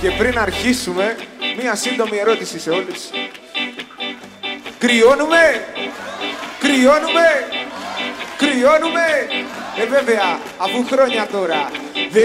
Και πριν αρχίσουμε, μία σύντομη ερώτηση σε όλους. Κρυώνουμε! Κρυώνουμε! Κρυώνουμε! Βέβαια, αφού χρόνια τώρα